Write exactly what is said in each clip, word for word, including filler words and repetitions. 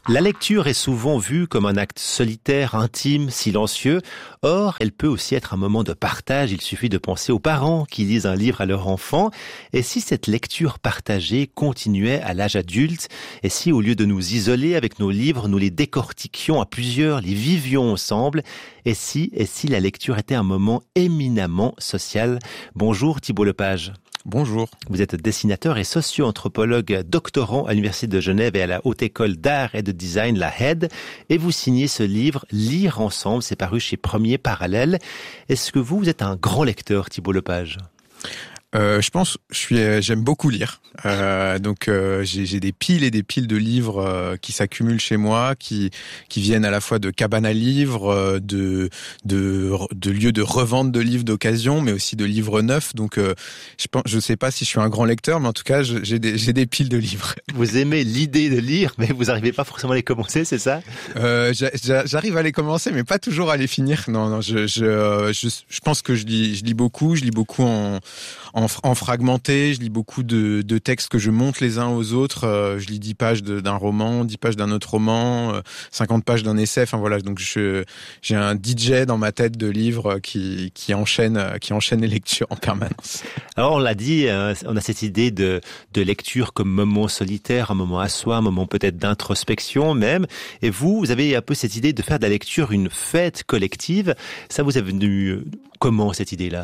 La lecture est souvent vue comme un acte solitaire, intime, silencieux. Or, elle peut aussi être un moment de partage. Il suffit de penser aux parents qui lisent un livre à leur enfant. Et si cette lecture partagée continuait à l'âge adulte? Et si, au lieu de nous isoler avec nos livres, nous les décortiquions à plusieurs, les vivions ensemble? Et si, et si la lecture était un moment éminemment social? Bonjour Thibault Lepage. Bonjour. Vous êtes dessinateur et socio-anthropologue doctorant à l'Université de Genève et à la Haute École d'Art et de Design, la H E D, et vous signez ce livre « Lire ensemble », c'est paru chez Premier Parallèle. Est-ce que vous, vous êtes un grand lecteur, Thibault Lepage ? Euh, je pense, je suis, j'aime beaucoup lire. Euh, donc euh, j'ai, j'ai des piles et des piles de livres euh, qui s'accumulent chez moi, qui qui viennent à la fois de cabanes à livres, euh, de de de lieux de revente de livres d'occasion, mais aussi de livres neufs. Donc euh, je pense, je sais pas si je suis un grand lecteur, mais en tout cas je, j'ai des j'ai des piles de livres. Vous aimez l'idée de lire, mais vous n'arrivez pas forcément à les commencer, c'est ça ? euh, J'arrive à les commencer, mais pas toujours à les finir. Non, non, je je je, je pense que je lis je lis beaucoup, je lis beaucoup en en En fragmenté, je lis beaucoup de, de textes que je monte les uns aux autres. Euh, je lis dix pages de, d'un roman, dix pages d'un autre roman, euh, cinquante pages d'un essai. Enfin voilà, donc je, j'ai un D J dans ma tête de livres qui, qui enchaîne, qui enchaîne les lectures en permanence. Alors on l'a dit, euh, on a cette idée de, de lecture comme moment solitaire, un moment à soi, un moment peut-être d'introspection même. Et vous, vous avez un peu cette idée de faire de la lecture une fête collective. Ça vous est venu comment cette idée-là ?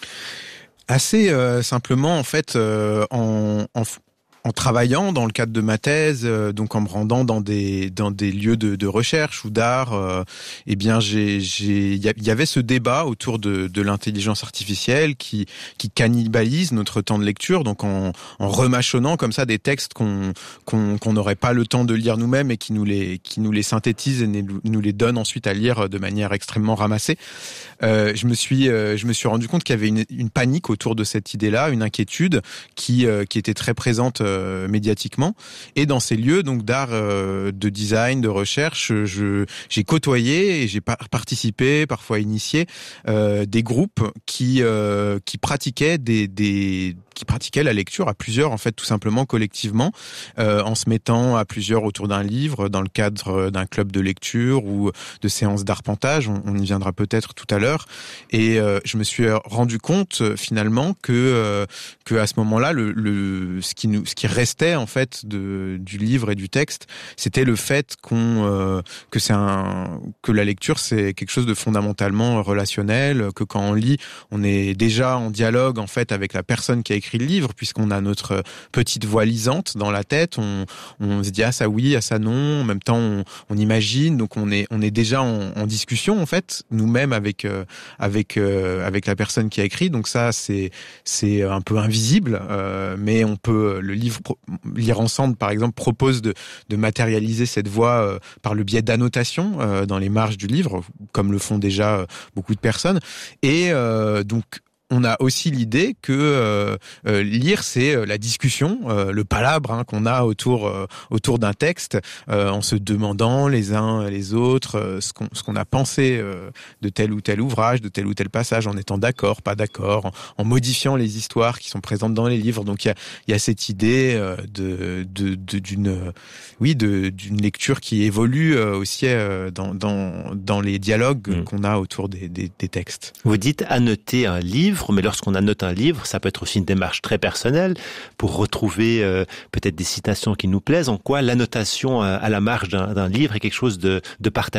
Assez euh, simplement, en fait, euh, en, en, en travaillant dans le cadre de ma thèse, euh, donc en me rendant dans des dans des lieux de, de recherche ou d'art, euh, eh bien, j'ai j'ai il y, y avait ce débat autour de, de l'intelligence artificielle qui qui cannibalise notre temps de lecture, donc en, en remâchonnant comme ça des textes qu'on qu'on qu'on n'aurait pas le temps de lire nous-mêmes et qui nous les qui nous les synthétise et nous, nous les donne ensuite à lire de manière extrêmement ramassée. Euh, je me suis, euh, je me suis rendu compte qu'il y avait une, une panique autour de cette idée-là, une inquiétude qui, euh, qui était très présente euh, médiatiquement. Et dans ces lieux, donc d'art, euh, de design, de recherche, je, j'ai côtoyé et j'ai par- participé, parfois initié, euh, des groupes qui, euh, qui pratiquaient des, des qui pratiquaient la lecture à plusieurs, en fait, tout simplement collectivement, euh, en se mettant à plusieurs autour d'un livre, dans le cadre d'un club de lecture ou de séances d'arpentage. On, on y viendra peut-être tout à l'heure. Et euh, je me suis rendu compte finalement que euh, que à ce moment-là, le, le ce qui nous, ce qui restait en fait de du livre et du texte, c'était le fait qu'on euh, que c'est un que la lecture c'est quelque chose de fondamentalement relationnel, que quand on lit, on est déjà en dialogue en fait avec la personne qui a écrit le livre, puisqu'on a notre petite voix lisante dans la tête, on, on se dit ah ça oui, ah ça non, en même temps on, on imagine, donc on est on est déjà en, en discussion en fait nous-mêmes avec euh, avec euh, avec la personne qui a écrit, donc ça c'est c'est un peu invisible, euh, mais on peut le livre lire ensemble par exemple propose de de matérialiser cette voix euh, par le biais d'annotations euh, dans les marges du livre, comme le font déjà euh, beaucoup de personnes, et euh, donc on a aussi l'idée que euh, euh, lire, c'est euh, la discussion, euh, le palabre hein, qu'on a autour euh, autour d'un texte, euh, en se demandant les uns les autres euh, ce qu'on ce qu'on a pensé euh, de tel ou tel ouvrage, de tel ou tel passage, en étant d'accord, pas d'accord, en, en modifiant les histoires qui sont présentes dans les livres. Donc il y a il y a cette idée euh, de, de de d'une oui de d'une lecture qui évolue euh, aussi euh, dans dans dans les dialogues mmh. qu'on a autour des, des des textes. Vous dites annoter un livre, mais lorsqu'on annote un livre, ça peut être aussi une démarche très personnelle pour retrouver euh, peut-être des citations qui nous plaisent. En quoi l'annotation à la marge d'un, d'un livre est quelque chose de, de partagé ?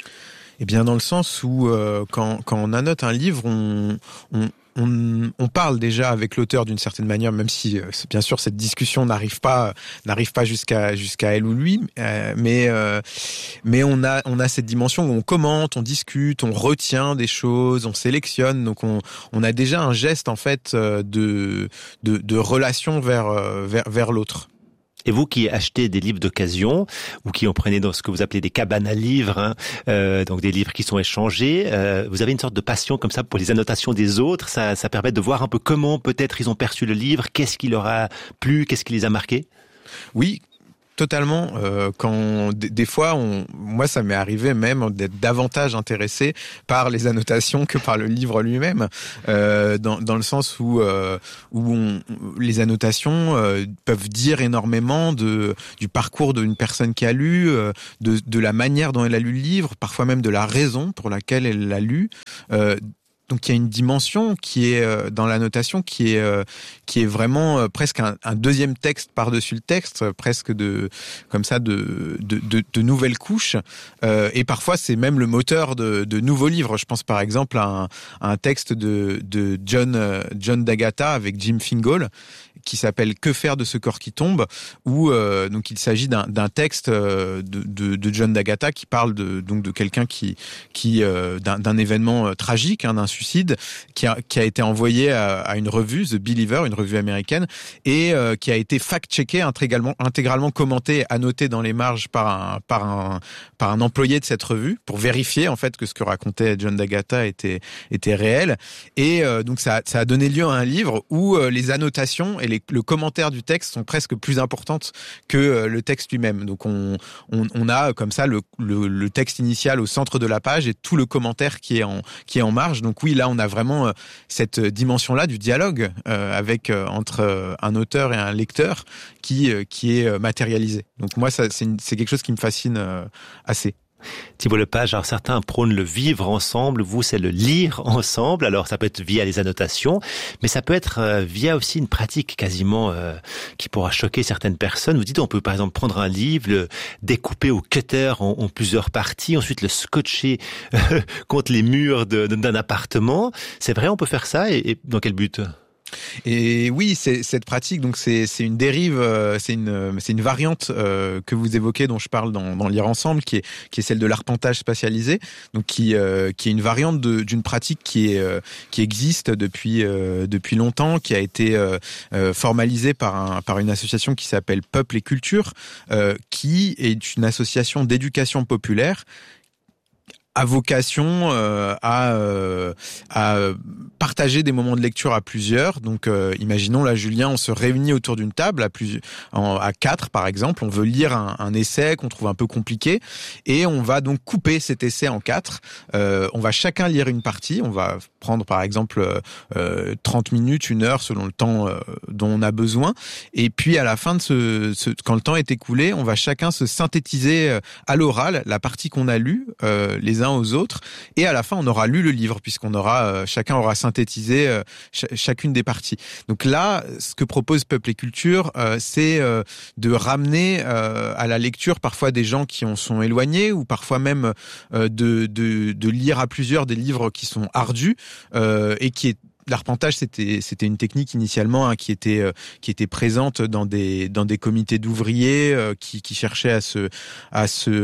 Eh bien, dans le sens où euh, quand, quand on annote un livre, on, on On, on parle déjà avec l'auteur d'une certaine manière, même si euh, bien sûr cette discussion n'arrive pas n'arrive pas jusqu'à jusqu'à elle ou lui, euh, mais euh, mais on a on a cette dimension où on commente, on discute, on retient des choses, on sélectionne, donc on on a déjà un geste en fait de de, de relation vers vers vers l'autre. Et vous qui achetez des livres d'occasion ou qui en prenez dans ce que vous appelez des cabanes à livres, hein, euh, donc des livres qui sont échangés, euh, vous avez une sorte de passion comme ça pour les annotations des autres. Ça, ça permet de voir un peu comment peut-être ils ont perçu le livre, qu'est-ce qui leur a plu, qu'est-ce qui les a marqués. Oui. totalement. Euh, quand des, des fois, on, moi, ça m'est arrivé même d'être davantage intéressé par les annotations que par le livre lui-même, euh, dans, dans le sens où euh, où on, les annotations euh, peuvent dire énormément de du parcours d'une personne qui a lu, euh, de de la manière dont elle a lu le livre, parfois même de la raison pour laquelle elle l'a lu. Euh, Donc il y a une dimension qui est euh, dans la notation qui est euh, qui est vraiment euh, presque un, un deuxième texte par-dessus le texte, euh, presque de comme ça de de, de, de nouvelles couches. Euh, et parfois c'est même le moteur de, de nouveaux livres. Je pense par exemple à un, à un texte de de John euh, John D'Agata avec Jim Fingal qui s'appelle Que faire de ce corps qui tombe, où euh, donc il s'agit d'un, d'un texte euh, de, de, de John D'Agata qui parle de donc de quelqu'un qui qui euh, d'un, d'un événement euh, tragique, hein, d'un suicide, qui a qui a été envoyé à, à une revue, The Believer, une revue américaine, et euh, qui a été fact-checké, intégralement intégralement commenté, annoté dans les marges par un par un par un employé de cette revue pour vérifier en fait que ce que racontait John D'Agata était était réel. Et euh, donc ça ça a donné lieu à un livre où euh, les annotations et les, le commentaire du texte sont presque plus importantes que euh, le texte lui-même. Donc on, on, on a comme ça le, le, le texte initial au centre de la page et tout le commentaire qui est en, qui est en marge. Donc oui, là on a vraiment euh, cette dimension-là du dialogue euh, avec euh, entre euh, un auteur et un lecteur qui, euh, qui est euh, matérialisé. Donc moi, ça, c'est, une, c'est quelque chose qui me fascine euh, assez. Thibault Lepage, alors certains prônent le vivre ensemble, vous c'est le lire ensemble, alors ça peut être via les annotations, mais ça peut être euh, via aussi une pratique quasiment euh, qui pourra choquer certaines personnes. Vous dites on peut par exemple prendre un livre, le découper au cutter en, en plusieurs parties, ensuite le scotcher euh, contre les murs de, de, d'un appartement. C'est vrai, on peut faire ça, et, et dans quel but ? Et oui, c'est, cette pratique, donc c'est, c'est une dérive, euh, c'est une, c'est une variante euh, que vous évoquez, dont je parle dans, dans Lire ensemble, qui est, qui est celle de l'arpentage spatialisé, donc qui, euh, qui est une variante de, d'une pratique qui est, euh, qui existe depuis, euh, depuis longtemps, qui a été euh, euh, formalisée par un, par une association qui s'appelle Peuple et Culture, euh, qui est une association d'éducation populaire à vocation euh, à, euh, à partager des moments de lecture à plusieurs. Donc, euh, imaginons là, Julien, on se réunit autour d'une table à plus, en, à quatre, par exemple. On veut lire un, un essai qu'on trouve un peu compliqué, et on va donc couper cet essai en quatre. Euh, on va chacun lire une partie. On va prendre, par exemple, euh, trente minutes, une heure, selon le temps euh, dont on a besoin. Et puis, à la fin de ce, ce, quand le temps est écoulé, on va chacun se synthétiser euh, à l'oral la partie qu'on a lue, euh, les uns aux autres, et à la fin on aura lu le livre puisqu'on aura euh, chacun aura synthétisé euh, ch- chacune des parties. Donc là, ce que propose Peuple et Culture, euh, c'est euh, de ramener euh, à la lecture parfois des gens qui en sont éloignés, ou parfois même euh, de, de de lire à plusieurs des livres qui sont ardus euh, et qui est l'arpentage, c'était c'était une technique initialement hein, qui était euh, qui était présente dans des dans des comités d'ouvriers euh, qui qui cherchaient à se à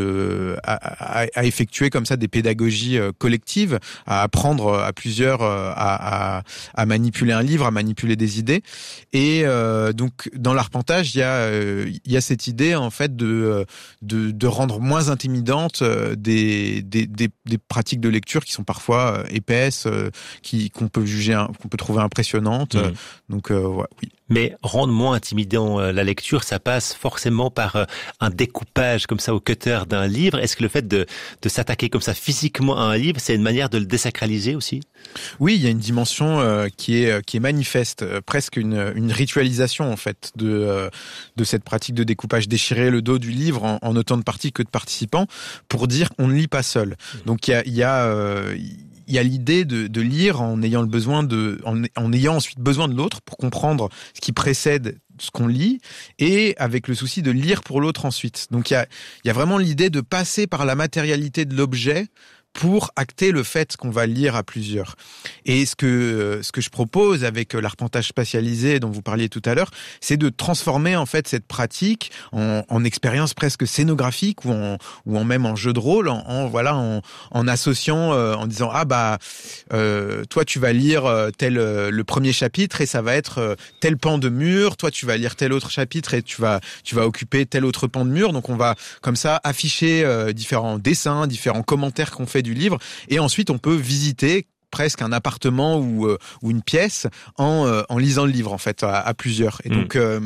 se à, à, à effectuer comme ça des pédagogies euh, collectives, à apprendre à plusieurs euh, à, à à manipuler un livre, à manipuler des idées. Et euh, donc dans l'arpentage, il y a euh, il y a cette idée en fait de de de rendre moins intimidantes euh, des, des des des pratiques de lecture qui sont parfois euh, épaisses, euh, qui qu'on peut juger un, qu'on peut trouver impressionnante. Mmh. Donc, euh, ouais, oui. Mais rendre moins intimidant euh, la lecture, ça passe forcément par euh, un découpage comme ça au cutter d'un livre. Est-ce que le fait de, de s'attaquer comme ça physiquement à un livre, c'est une manière de le désacraliser aussi ? Oui, il y a une dimension euh, qui est qui est manifeste, euh, presque une une ritualisation en fait de euh, de cette pratique de découpage, déchirer le dos du livre en, en autant de parties que de participants pour dire on ne lit pas seul. Mmh. Donc il y a il y a euh, il y a l'idée de, de lire en ayant le besoin de, en, en ayant ensuite besoin de l'autre pour comprendre ce qui précède ce qu'on lit, et avec le souci de lire pour l'autre ensuite. Donc il y a, il y a vraiment l'idée de passer par la matérialité de l'objet pour acter le fait qu'on va lire à plusieurs. Et ce que ce que je propose avec l'arpentage spatialisé dont vous parliez tout à l'heure, c'est de transformer en fait cette pratique en, en expérience presque scénographique ou en ou en même en jeu de rôle, en, en voilà en, en associant, euh, en disant ah bah euh, toi tu vas lire tel euh, le premier chapitre et ça va être euh, tel pan de mur, toi tu vas lire tel autre chapitre et tu vas tu vas occuper tel autre pan de mur. Donc on va comme ça afficher euh, différents dessins, différents commentaires qu'on fait du livre, et ensuite on peut visiter presque un appartement ou euh, ou une pièce en euh, en lisant le livre en fait à, à plusieurs. Et mmh. donc euh,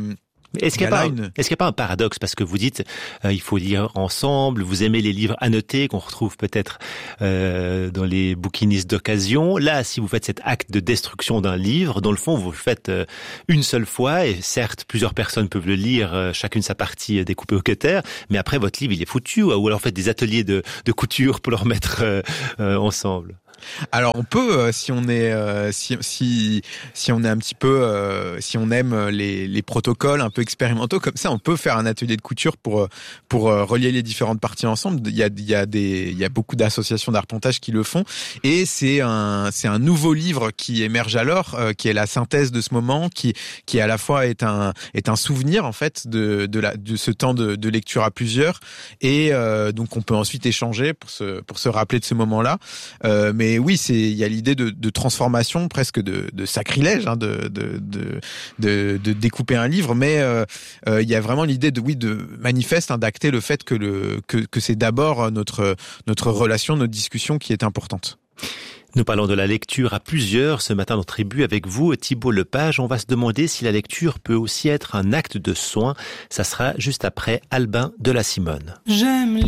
Est-ce qu'il n'y a, pas, une... est-ce qu'il y a pas un paradoxe? Parce que vous dites, euh, il faut lire ensemble, vous aimez les livres annotés qu'on retrouve peut-être euh, dans les bouquinistes d'occasion. Là, si vous faites cet acte de destruction d'un livre, dans le fond, vous le faites euh, une seule fois, et certes, plusieurs personnes peuvent le lire, euh, chacune sa partie euh, découpée au cutter, mais après, votre livre, il est foutu, ou alors faites des ateliers de, de couture pour le remettre euh, euh, ensemble. Alors on peut, euh, si on est, euh, si si si on est un petit peu, euh, si on aime les les protocoles un peu expérimentaux comme ça, on peut faire un atelier de couture pour pour euh, relier les différentes parties ensemble. Il y a il y a des il y a beaucoup d'associations d'arpentage qui le font, et c'est un c'est un nouveau livre qui émerge alors, euh, qui est la synthèse de ce moment, qui qui à la fois est un est un souvenir en fait de de la de ce temps de, de lecture à plusieurs, et euh, donc on peut ensuite échanger pour se pour se rappeler de ce moment-là, euh, mais Et oui, c'est il y a l'idée de, de transformation, presque de, de sacrilège, hein, de, de, de, de, de découper un livre, mais euh, euh, il y a vraiment l'idée de oui de manifeste, hein, d'acter le fait que le que, que c'est d'abord notre notre relation, notre discussion qui est importante. Nous parlons de la lecture à plusieurs ce matin dans Tribu avec vous, Thibault Lepage. On va se demander si la lecture peut aussi être un acte de soin. Ça sera juste après Albin de la Simone. J'aime